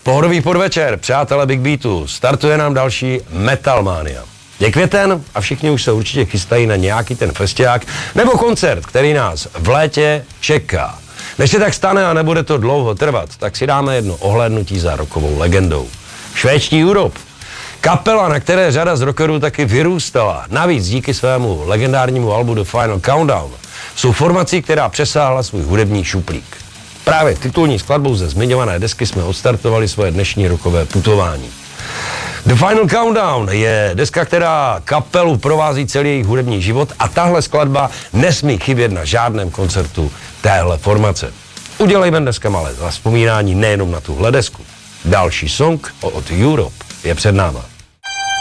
Pohodový podvečer, přátelé Big Beatu, startuje nám další Metalmania. Je květen a všichni už se určitě chystají na nějaký ten festiák nebo koncert, který nás v létě čeká. Než se tak stane a nebude to dlouho trvat, tak si dáme jedno ohlédnutí za rockovou legendou. Švédští Europe. Kapela, na které řada z rockerů taky vyrůstala, navíc díky svému legendárnímu albu The Final Countdown, jsou formací, která přesáhla svůj hudební šuplík. Právě titulní skladbou ze zmiňované desky jsme odstartovali svoje dnešní rockové putování. The Final Countdown je deska, která kapelu provází celý jejich hudební život a tahle skladba nesmí chybět na žádném koncertu téhle formace. Udělejme dneska malé zavzpomínání nejenom na tuhle desku. Další song od Europe je před náma.